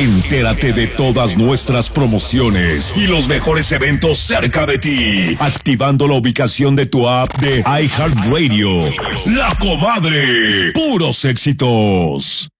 Entérate de todas nuestras promociones y los mejores eventos cerca de ti, activando la ubicación de tu app de iHeartRadio. La Comadre, puros éxitos.